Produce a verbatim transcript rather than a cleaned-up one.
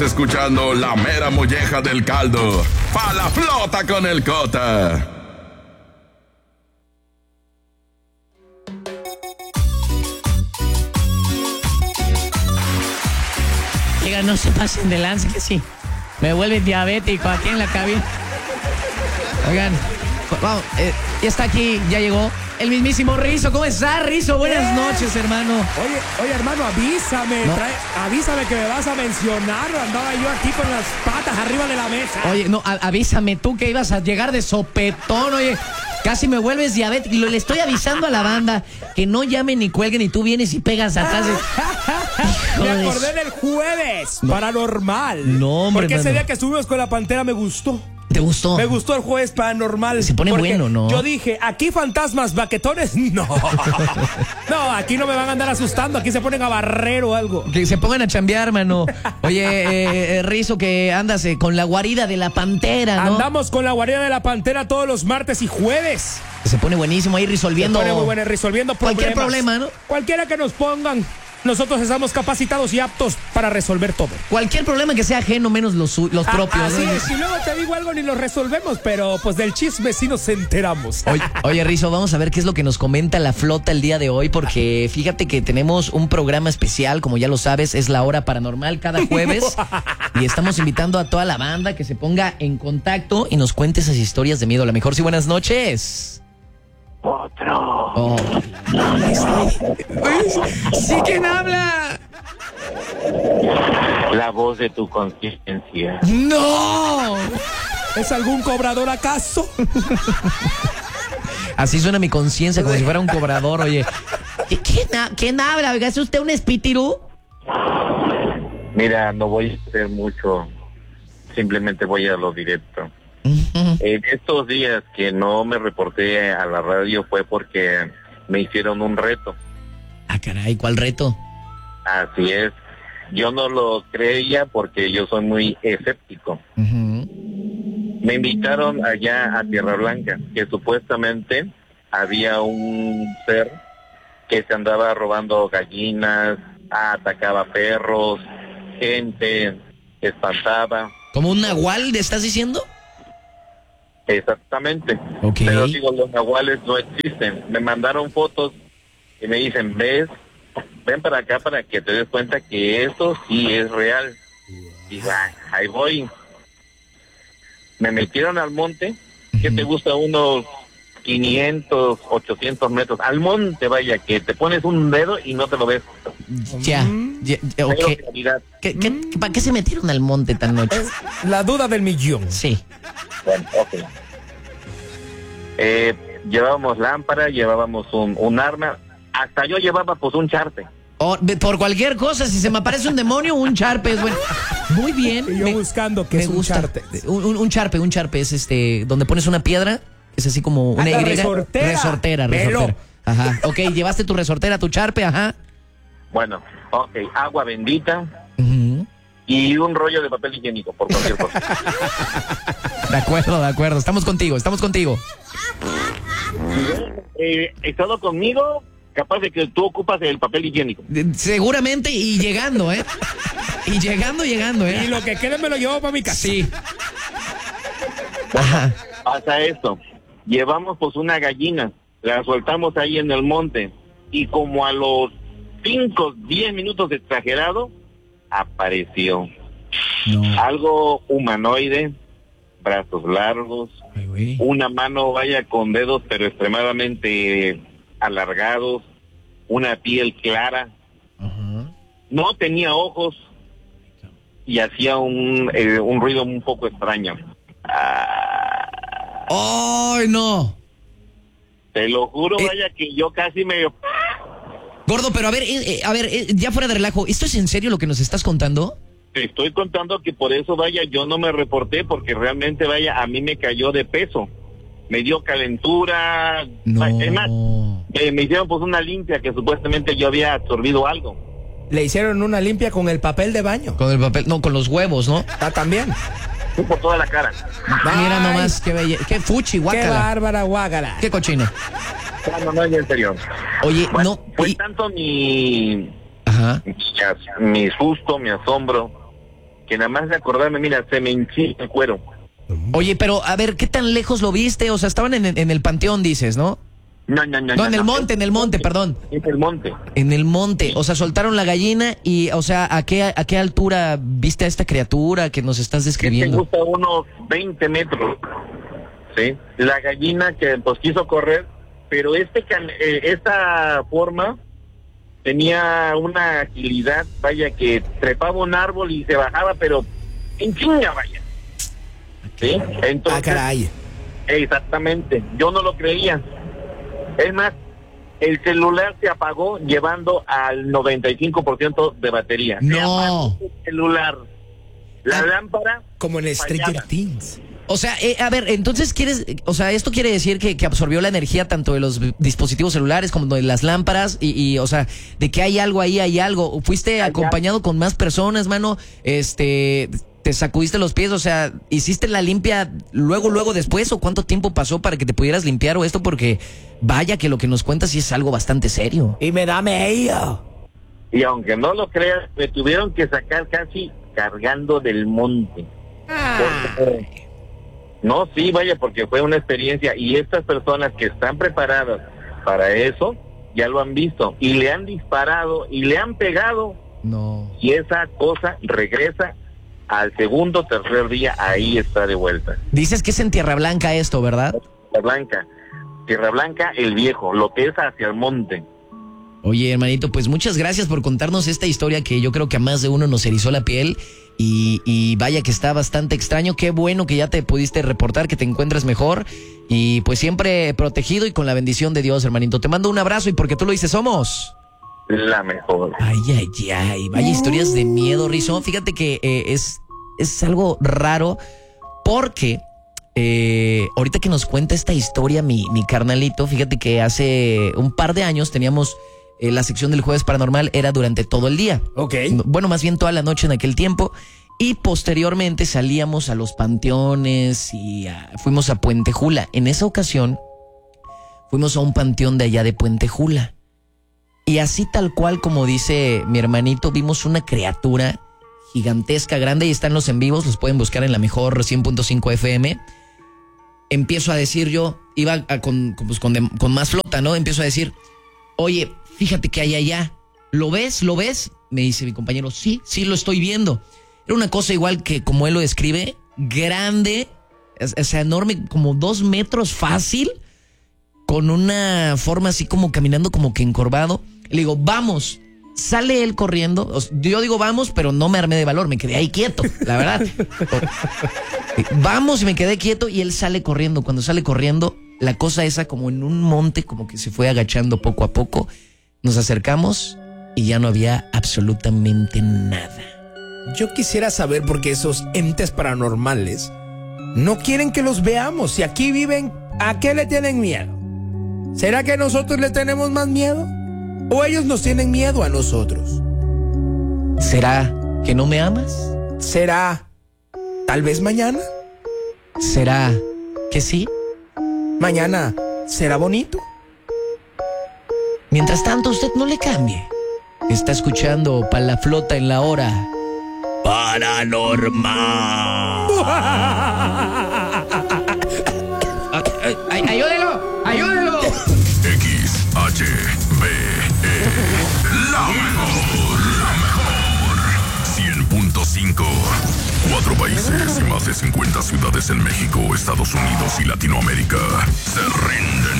Escuchando la mera molleja del caldo. Pa' la flota con el Cota. Oigan, no se pasen de lance, que sí. Me vuelve diabético aquí en la cabina. Oigan, vamos, eh, ya está aquí, ya llegó el mismísimo Rizzo. ¿Cómo estás, Rizzo? Buenas noches, hermano. Oye, oye, hermano, avísame, No. trae, avísame que me vas a mencionar. Andaba yo aquí con las patas arriba de la mesa. Oye, no, a- avísame tú que ibas a llegar de sopetón, oye. Casi me vuelves diabético. Y lo- le estoy avisando a la banda que no llamen ni cuelguen y tú vienes y pegas atrás de... Me Hijo de acordé su- del jueves, paranormal. No, hombre, Porque ese hermano. día que estuvimos con la Pantera me gustó. ¿Te gustó? Me gustó el jueves paranormal. Se pone porque bueno, ¿no? Yo dije, aquí fantasmas, baquetones, no. No, aquí no me van a andar asustando, aquí se ponen a barrer o algo. Que se pongan a chambear, hermano. Oye, eh, eh, Rizzo, que andas eh, con la guarida de la pantera, ¿no? Andamos con la guarida de la Pantera todos los martes y jueves. Se pone buenísimo ahí resolviendo... Se pone muy bueno, resolviendo problemas. Cualquier problema, ¿no? Cualquiera que nos pongan, nosotros estamos capacitados y aptos para resolver todo. Cualquier problema que sea ajeno, menos los, su- los Ah, propios. así ¿no? es, y luego te digo algo, ni lo resolvemos, pero pues del chisme sí nos enteramos. Oye, oye, Rizzo, vamos a ver qué es lo que nos comenta la flota el día de hoy, porque fíjate que tenemos un programa especial, como ya lo sabes, es la hora paranormal cada jueves, y estamos invitando a toda la banda que se ponga en contacto y nos cuente esas historias de miedo. A lo mejor sí, buenas noches. Otro. Oh. ¿Sí quién habla? La voz de tu conciencia. ¡No! ¿Es algún cobrador acaso? Así suena mi conciencia, como si fuera un cobrador, oye. ¿Quién, ha- quién habla? Oiga, ¿es usted un espíritu? Mira, no voy a hacer mucho. Simplemente voy a lo directo. En estos días que no me reporté a la radio fue porque me hicieron un reto. Ah, caray, ¿cuál reto? Así es. Yo no lo creía porque yo soy muy escéptico. Ujú. Me invitaron allá a Tierra Blanca, que supuestamente había un ser que se andaba robando gallinas, atacaba perros, gente, espantaba. ¿Como un nahual, estás diciendo? Exactamente. Ok. Pero digo, los nahuales no existen. Me mandaron fotos y me dicen, ves, ven para acá para que te des cuenta que eso sí es real. Y va, ahí voy. Me metieron al monte, que te gusta unos quinientos, ochocientos metros. Al monte, vaya, que te pones un dedo y no te lo ves. Ya, ya, ya, ok. Cero claridad. ¿Qué, qué, ¿Para qué se metieron al monte tan noche? Es la duda del millón. Sí. Bueno, ok. Eh, llevábamos lámpara, llevábamos un, un arma, hasta yo llevaba pues un charpe. O- de- por cualquier cosa, si se me aparece un demonio, un charpe es bueno. Muy bien. Y yo me- buscando que me es un gusta. charte. Un, un- un charpe, un charpe es este, donde pones una piedra, es así como una Ah, la Y. resortera. Resortera, Velo. resortera. Ajá. Ok, llevaste tu resortera, tu charpe, ajá. Bueno, ok, agua bendita Ujú. y un rollo de papel higiénico por cualquier cosa. De acuerdo, de acuerdo. Estamos contigo, estamos contigo. eh, estado conmigo, capaz de que tú ocupas el papel higiénico. De- Seguramente y llegando, ¿eh? Y llegando, llegando, Y ¿eh? lo que quede me lo llevo para mi casa. Sí. Ajá. Pasa esto, llevamos pues una gallina, la soltamos ahí en el monte y como a los cinco, diez minutos de exagerado, apareció No. algo humanoide, brazos largos, Ay, güey. una mano vaya con dedos pero extremadamente alargados, una piel clara, Ajá. no tenía ojos y hacía un, eh, un ruido un poco extraño. Ah, ¡Ay, no! te lo juro, Eh. vaya que yo casi me... Gordo, pero a ver, eh, eh, a ver, eh, ya fuera de relajo, ¿esto es en serio lo que nos estás contando? Te estoy contando que por eso, vaya, yo no me reporté porque realmente, vaya, a mí me cayó de peso. Me dio calentura. No. Es más, eh, me hicieron pues una limpia que supuestamente yo había absorbido algo. Le hicieron una limpia con el papel de baño. Con el papel, no, con los huevos, ¿no? Ah, también. Fue por toda la cara. Mira Ay. nomás, qué belle, qué fuchi, Qué guácala. bárbara, guágara. Qué cochino. No, no, no, en serio. Oye, Bueno, no. fue y- tanto mi, Ajá. mi, as- mi susto, mi asombro, que nada más de acordarme, mira, se me hinchó el cuero. Oye, pero a ver, ¿qué tan lejos lo viste? O sea, estaban en, en el panteón, dices, ¿no? No, no, no. No, en el no. monte, en el monte, perdón. En el monte. En el monte, o sea, soltaron la gallina y, o sea, ¿a qué, a qué altura viste a esta criatura que nos estás Me describiendo? gusta unos veinte metros. Sí. La gallina que pues quiso correr, pero este can eh, esta forma tenía una agilidad, vaya, que trepaba un árbol y se bajaba, pero en chinga, vaya. Sí. Entonces, Ah, caray. exactamente. Yo no lo creía. Es más, el celular se apagó llevando al noventa y cinco por ciento de batería. No. Se apagó el celular. La Ah, lámpara. Como en Stranger fallaba. Things. O sea, eh, a ver, entonces quieres, o sea, esto quiere decir que, que absorbió la energía tanto de los dispositivos celulares como de las lámparas y, y, o sea, de que hay algo ahí, hay algo. ¿Fuiste Hay acompañado algo. con más personas, mano? Este, ¿te sacudiste los pies? O sea, ¿hiciste la limpia luego, luego después? ¿O cuánto tiempo pasó para que te pudieras limpiar o esto? Porque vaya que lo que nos cuentas sí es algo bastante serio. Y me da medio. Y aunque no lo creas, me tuvieron que sacar casi cargando del monte. Porque- no, sí, vaya, porque fue una experiencia y estas personas que están preparadas para eso ya lo han visto y le han disparado y le han pegado No. y esa cosa regresa al segundo, tercer día, ahí está de vuelta. Dices que es en Tierra Blanca esto, ¿verdad? Tierra Blanca, Tierra Blanca, el viejo, lo que es hacia el monte. Oye, hermanito, pues muchas gracias por contarnos esta historia que yo creo que a más de uno nos erizó la piel y, y vaya que está bastante extraño. Qué bueno que ya te pudiste reportar, que te encuentres mejor y pues siempre protegido y con la bendición de Dios, hermanito. Te mando un abrazo y porque tú lo dices, somos... La mejor. Ay, ay, ay, vaya historias de miedo, Rizzo. Fíjate que eh, es, es algo raro porque... Eh, ahorita que nos cuenta esta historia mi, mi carnalito, fíjate que hace un par de años teníamos eh, la sección del Jueves Paranormal, era durante todo el día. Ok. Bueno, más bien toda la noche en aquel tiempo. Y posteriormente salíamos a los panteones y a- fuimos a Puente Jula. En esa ocasión fuimos a un panteón de allá de Puente Jula. Y así tal cual como dice mi hermanito, vimos una criatura gigantesca, grande, y están los en vivos, los pueden buscar en la mejor cien punto cinco F M. Empiezo a decir yo, iba a con, con, pues con, de- con más flota, ¿no? Empiezo a decir, oye, fíjate que hay allá, ¿lo ves? ¿Lo ves? Me dice mi compañero, sí, sí lo estoy viendo. Era una cosa igual que como él lo describe, grande, o sea, enorme, como dos metros fácil, con una forma así como caminando como que encorvado. Le digo, vamos. Sale él corriendo. O sea, yo digo vamos, pero no me armé de valor, me quedé ahí quieto, la verdad. Vamos, y me quedé quieto y él sale corriendo. Cuando sale corriendo, la cosa esa como en un monte, como que se fue agachando poco a poco. Nos acercamos y ya no había absolutamente nada. Yo quisiera saber por qué esos entes paranormales no quieren que los veamos. Si aquí viven, ¿a qué le tienen miedo? ¿Será que nosotros les tenemos más miedo? ¿O ellos nos tienen miedo a nosotros? ¿Será que no me amas? ¿Será tal vez mañana? ¿Será que sí? ¿Mañana será bonito? Mientras tanto, usted no le cambie. Está escuchando Pa' la Flota en la hora paranormal. Ay, ay, ay, ¡Ayúdelo! ¡Ayúdelo! X H B E La mejor, la mejor cien punto cinco. Cuatro países y más de cincuenta ciudades en México, Estados Unidos y Latinoamérica se rinden